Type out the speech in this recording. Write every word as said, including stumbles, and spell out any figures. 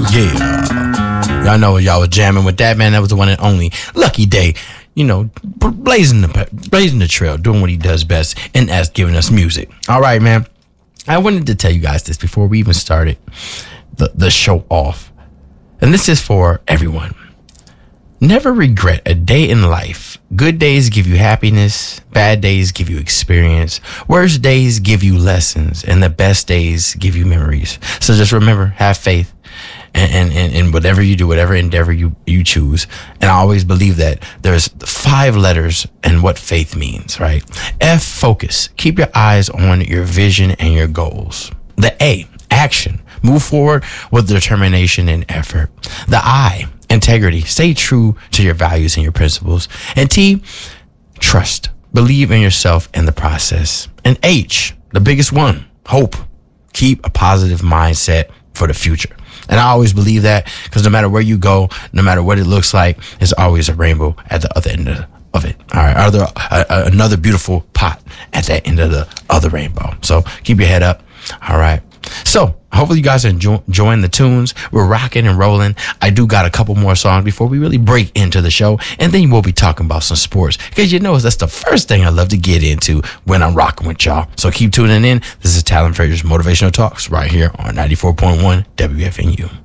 Yeah. Y'all know y'all was jamming with that, man. That was the one and only Lucky Daye. You know, blazing the blazing the trail, doing what he does best, and that's giving us music. All right, man. I wanted to tell you guys this before we even started the, the show off. And this is for everyone. Never regret a day in life. Good days give you happiness. Bad days give you experience. Worst days give you lessons. And the best days give you memories. So just remember, have faith. And, and, and whatever you do, whatever endeavor you, you choose. And I always believe that there's five letters in what faith means, right? F, focus. Keep your eyes on your vision and your goals. The A, action. Move forward with determination and effort. The I, integrity. Stay true to your values and your principles. And T, trust. Believe in yourself and the process. And H, the biggest one, hope. Keep a positive mindset for the future. And I always believe that because no matter where you go, no matter what it looks like, there's always a rainbow at the other end of, of it. All right. Other, uh, another beautiful pot at that end of the other rainbow. So keep your head up. All right. So hopefully you guys are enjoy, enjoying the tunes. We're rocking and rolling. I do got a couple more songs before we really break into the show. And then we'll be talking about some sports because you know that's the first thing I love to get into when I'm rocking with y'all. So keep tuning in. This is Talon Frazier's Motivational Talks right here on ninety-four point one W F N U.